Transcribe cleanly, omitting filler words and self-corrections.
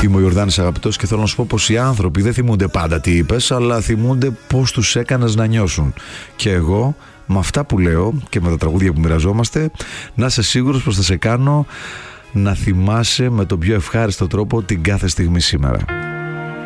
Είμαι ο Ιορδάνης Αγαπητός και θέλω να σου πω πως οι άνθρωποι δεν θυμούνται πάντα τι είπες, αλλά θυμούνται πως τους έκανες να νιώσουν. Και εγώ με αυτά που λέω και με τα τραγούδια που μοιραζόμαστε, να είσαι σίγουρος πως θα σε κάνω να θυμάσαι με τον πιο ευχάριστο τρόπο την κάθε στιγμή σήμερα.